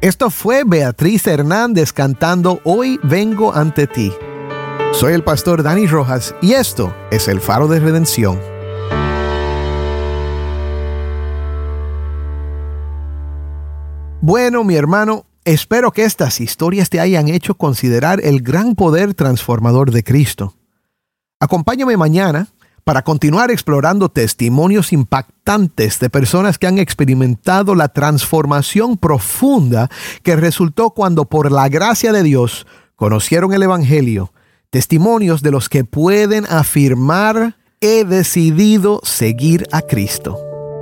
Esto fue Beatriz Hernández cantando Hoy vengo ante ti. Soy el pastor Dani Rojas y esto es el Faro de Redención. Bueno, mi hermano, espero que estas historias te hayan hecho considerar el gran poder transformador de Cristo. Acompáñame mañana para continuar explorando testimonios impactantes de personas que han experimentado la transformación profunda que resultó cuando por la gracia de Dios conocieron el Evangelio. Testimonios de los que pueden afirmar: he decidido seguir a Cristo.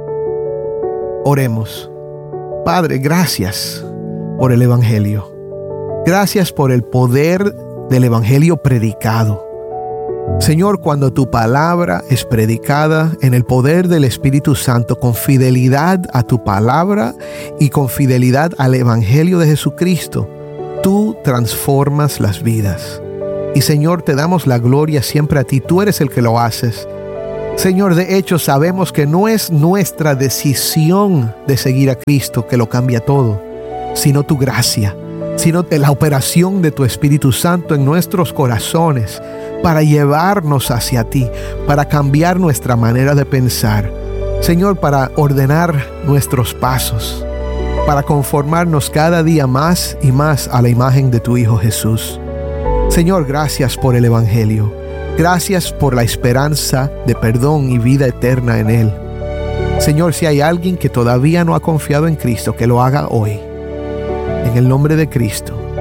Oremos. Padre, gracias por el Evangelio. Gracias por el poder del Evangelio predicado. Señor, cuando tu palabra es predicada en el poder del Espíritu Santo, con fidelidad a tu palabra y con fidelidad al Evangelio de Jesucristo, tú transformas las vidas. Y Señor, te damos la gloria siempre a ti. Tú eres el que lo haces. Señor, de hecho sabemos que no es nuestra decisión de seguir a Cristo que lo cambia todo, sino tu gracia, sino la operación de tu Espíritu Santo en nuestros corazones para llevarnos hacia ti, para cambiar nuestra manera de pensar. Señor, para ordenar nuestros pasos, para conformarnos cada día más y más a la imagen de tu Hijo Jesús. Señor, gracias por el Evangelio. Gracias por la esperanza de perdón y vida eterna en Él. Señor, si hay alguien que todavía no ha confiado en Cristo, que lo haga hoy. En el nombre de Cristo.